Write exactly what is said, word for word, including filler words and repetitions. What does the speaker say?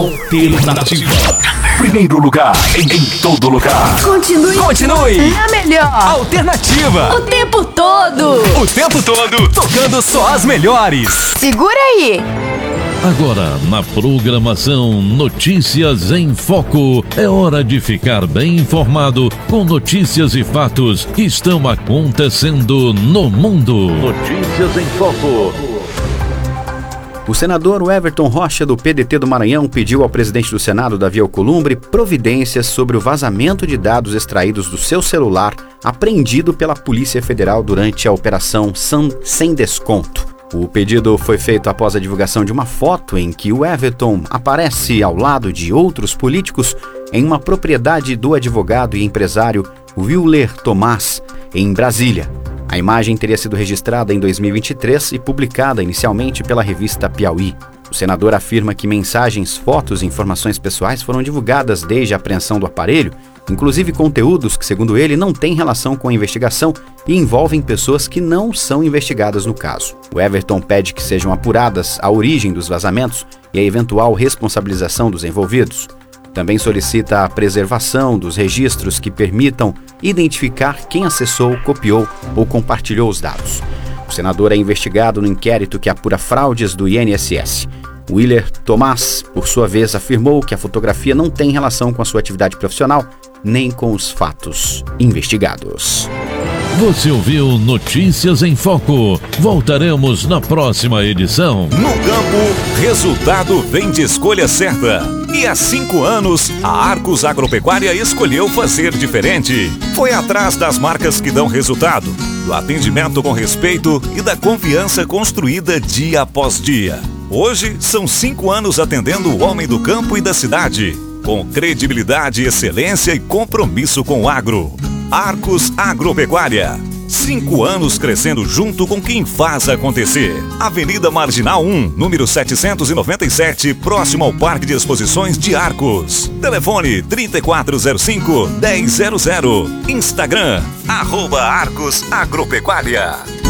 Alternativa. Primeiro lugar em, em todo lugar. Continue. Continue. Na melhor. Alternativa. O tempo todo. O tempo todo. Tocando só as melhores. Segura aí. Agora, na programação Notícias em Foco, é hora de ficar bem informado com notícias e fatos que estão acontecendo no mundo. Notícias em Foco. O senador Everton Rocha, do P D T do Maranhão, pediu ao presidente do Senado, Davi Alcolumbre, providências sobre o vazamento de dados extraídos do seu celular apreendido pela Polícia Federal durante a Operação Sem Desconto. O pedido foi feito após a divulgação de uma foto em que o Everton aparece ao lado de outros políticos em uma propriedade do advogado e empresário Willer Tomás, em Brasília. A imagem teria sido registrada em dois mil e vinte e três e publicada inicialmente pela revista Piauí. O senador afirma que mensagens, fotos e informações pessoais foram divulgadas desde a apreensão do aparelho, inclusive conteúdos que, segundo ele, não têm relação com a investigação e envolvem pessoas que não são investigadas no caso. O Everton pede que sejam apuradas a origem dos vazamentos e a eventual responsabilização dos envolvidos. Também solicita a preservação dos registros que permitam identificar quem acessou, copiou ou compartilhou os dados. O senador é investigado no inquérito que apura fraudes do I N S S. Willer Tomás, por sua vez, afirmou que a fotografia não tem relação com a sua atividade profissional nem com os fatos investigados. Você ouviu Notícias em Foco. Voltaremos na próxima edição. No campo, resultado vem de escolha certa. E há cinco anos, a Arcos Agropecuária escolheu fazer diferente. Foi atrás das marcas que dão resultado, do atendimento com respeito e da confiança construída dia após dia. Hoje, são cinco anos atendendo o homem do campo e da cidade, com credibilidade, excelência e compromisso com o agro. Arcos Agropecuária. Cinco anos crescendo junto com quem faz acontecer. Avenida Marginal um, número setecentos e noventa e sete, próximo ao Parque de Exposições de Arcos. Telefone trinta e quatro zero cinco, dez zero zero. Instagram, arroba Arcos Agropecuária.